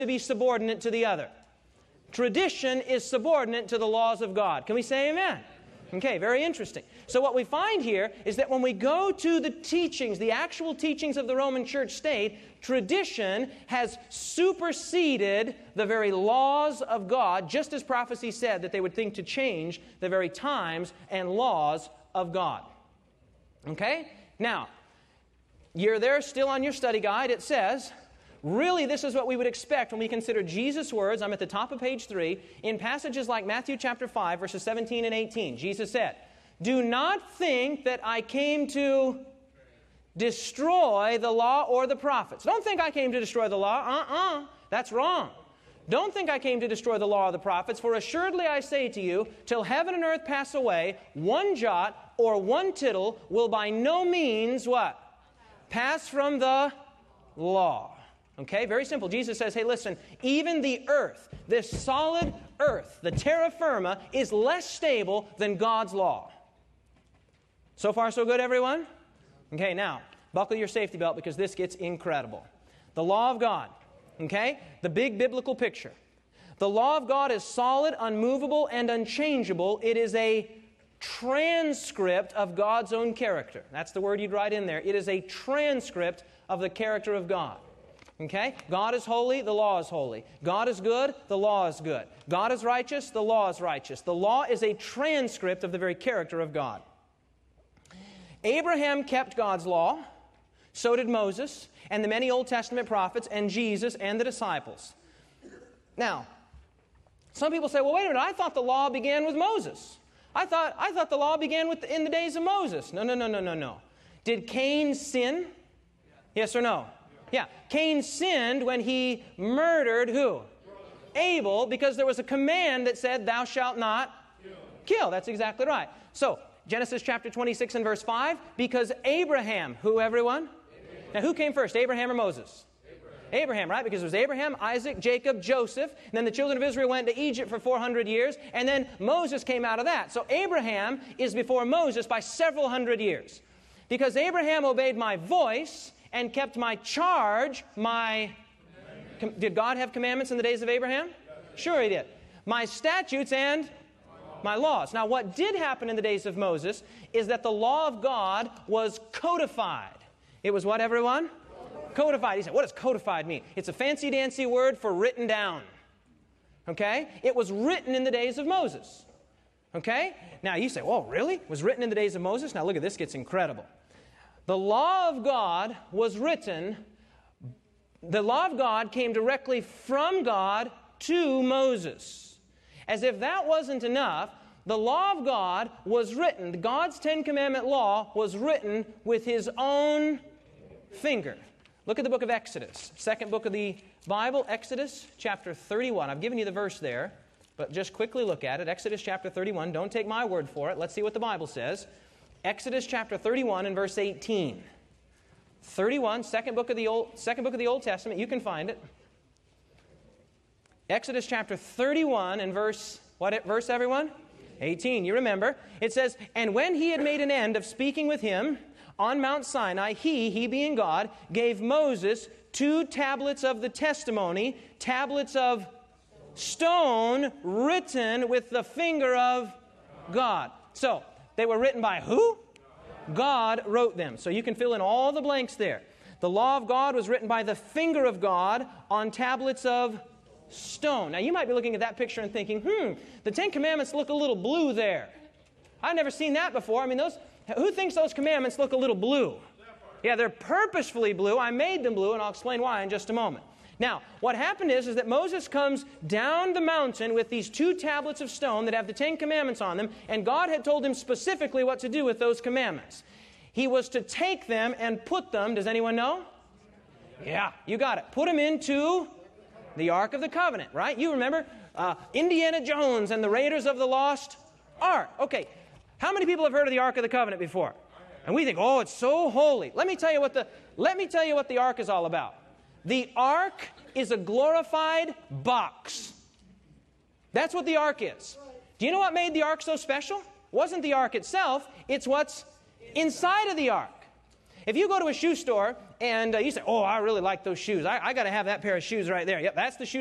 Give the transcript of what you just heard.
to be subordinate to the other. Tradition is subordinate to the laws of God. Can we say amen? Okay, very interesting. So what we find here is that when we go to the teachings, the actual teachings of the Roman Church state, tradition has superseded the very laws of God, just as prophecy said that they would think to change the very times and laws of God. Okay? Now, you're there still on your study guide. It says, really, this is what we would expect when we consider Jesus' words. I'm at the top of page 3. In passages like Matthew chapter 5, verses 17 and 18, Jesus said, "Do not think that I came to destroy the law or the prophets." Don't think I came to destroy the law. That's wrong. Don't think I came to destroy the law or the prophets, for assuredly I say to you, till heaven and earth pass away, one jot or one tittle will by no means, what? Pass from the law. Okay, very simple. Jesus says, hey, listen, even the earth, this solid earth, the terra firma, is less stable than God's law. So far, so good, everyone? Okay, now, buckle your safety belt because this gets incredible. The law of God, okay? The big biblical picture. The law of God is solid, unmovable, and unchangeable. It is a transcript of God's own character. That's the word you'd write in there. It is a transcript of the character of God. Okay? God is holy, the law is holy. God is good, the law is good. God is righteous, the law is righteous. The law is a transcript of the very character of God. Abraham kept God's law, so did Moses, and the many Old Testament prophets, and Jesus, and the disciples. Now, some people say, well, wait a minute, I thought the law began with Moses. I thought the law began in the days of Moses. No. Did Cain sin? Yes or no? Yeah. Cain sinned when he murdered who? Abel, because there was a command that said, thou shalt not kill. That's exactly right. So, Genesis chapter 26 and verse 5, because Abraham, who everyone? Abraham. Now who came first, Abraham or Moses? Abraham, right? Because it was Abraham, Isaac, Jacob, Joseph, and then the children of Israel went to Egypt for 400 years, and then Moses came out of that. So Abraham is before Moses by several hundred years. Because Abraham obeyed my voice and kept my charge, did God have commandments in the days of Abraham? Sure He did. My statutes and my laws. Now what did happen in the days of Moses is that the law of God was codified. It was what, everyone? Codified. He said, what does codified mean? It's a fancy-dancy word for written down. Okay? It was written in the days of Moses. Okay? Now you say, well, really? It was written in the days of Moses? Now look at this, gets incredible. The law of God was written, the law of God came directly from God to Moses. As if that wasn't enough, the law of God was written, God's Ten Commandment law was written with His own finger. Look at the book of Exodus, second book of the Bible, Exodus chapter 31. I've given you the verse there, but just quickly look at it. Exodus chapter 31. Don't take my word for it. Let's see what the Bible says. Exodus chapter 31 and verse 18. 31, second book of the Old Testament. You can find it. Exodus chapter 31 and verse, what verse, everyone? 18. You remember. It says, and when he had made an end of speaking with him on Mount Sinai, he being God, gave Moses 2 tablets of the testimony, tablets of stone written with the finger of God. So, they were written by who? God wrote them. So you can fill in all the blanks there. The law of God was written by the finger of God on tablets of stone. Now you might be looking at that picture and thinking, the Ten Commandments look a little blue there. I've never seen that before. I mean, who thinks those commandments look a little blue? Yeah, they're purposefully blue. I made them blue, and I'll explain why in just a moment. Now, what happened is that Moses comes down the mountain with these 2 tablets of stone that have the 10 commandments on them, and God had told him specifically what to do with those commandments. He was to take them and put them, does anyone know? Yeah, you got it. Put them into the Ark of the Covenant, right? You remember Indiana Jones and the Raiders of the Lost Ark. Okay, how many people have heard of the Ark of the Covenant before? And we think, oh, it's so holy. Let me tell you what the Ark is all about. The Ark is a glorified box. That's what the Ark is. Do you know what made the Ark so special? It wasn't the Ark itself, it's what's inside of the Ark. If you go to a shoe store And you say, oh, I really like those shoes. I got to have that pair of shoes right there. Yep, that's the shoe